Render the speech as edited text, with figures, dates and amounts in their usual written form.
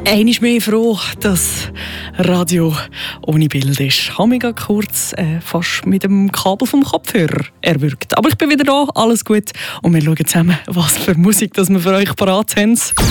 Einmal mehr froh, dass Radio ohne Bild ist. Ich habe mich gerade kurz fast mit dem Kabel vom Kopfhörer erwürgt. Aber ich bin wieder da, alles gut. Und wir schauen zusammen, was für Musik dass wir für euch parat haben.